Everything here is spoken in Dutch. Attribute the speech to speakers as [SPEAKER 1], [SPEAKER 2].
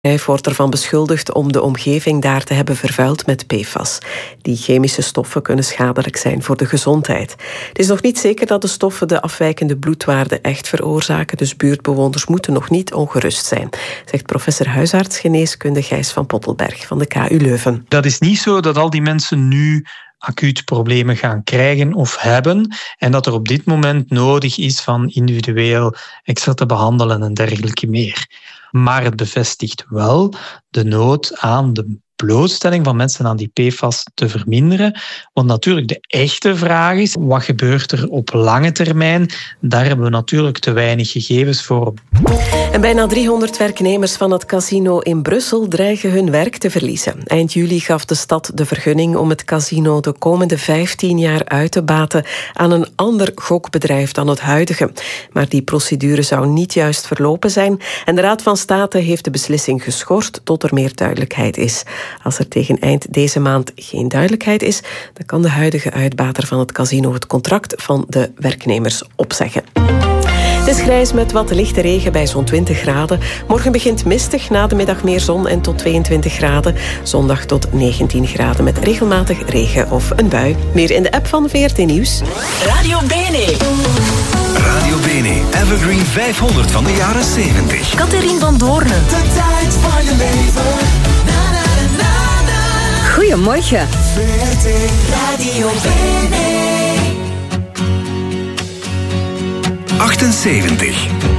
[SPEAKER 1] Hij wordt ervan beschuldigd om de omgeving daar te hebben vervuild met PFAS. Die chemische stoffen kunnen schadelijk zijn voor de gezondheid. Het is nog niet zeker dat de stoffen de afwijkende bloedwaarden echt veroorzaken, dus buurtbewoners moeten nog niet ongerust zijn, zegt professor huisartsgeneeskunde Gijs van Pottelberg van de KU Leuven.
[SPEAKER 2] Dat is niet zo dat al die mensen nu acuut problemen gaan krijgen of hebben en dat er op dit moment nodig is van individueel extra te behandelen en dergelijke meer. Maar het bevestigt wel de nood aan de blootstelling van mensen aan die PFAS te verminderen. Want natuurlijk de echte vraag is, wat gebeurt er op lange termijn? Daar hebben we natuurlijk te weinig gegevens voor.
[SPEAKER 1] En bijna 300 werknemers van het casino in Brussel dreigen hun werk te verliezen. Eind juli gaf de stad de vergunning om het casino de komende 15 jaar uit te baten aan een ander gokbedrijf dan het huidige. Maar die procedure zou niet juist verlopen zijn en de Raad van State heeft de beslissing geschorst tot er meer duidelijkheid is. Als er tegen eind deze maand geen duidelijkheid is, dan kan de huidige uitbater van het casino het contract van de werknemers opzeggen. Het is grijs met wat lichte regen bij zo'n 20 graden. Morgen begint mistig, na de middag meer zon en tot 22 graden. Zondag tot 19 graden met regelmatig regen of een bui. Meer in de app van VRT Nieuws.
[SPEAKER 3] Radio Bene.
[SPEAKER 4] Radio Bene, Evergreen 500 van de jaren 70.
[SPEAKER 3] Catherine van Doornen.
[SPEAKER 5] De tijd van je leven.
[SPEAKER 6] Goedemorgen.
[SPEAKER 5] VRT Radio Bene.
[SPEAKER 4] 78.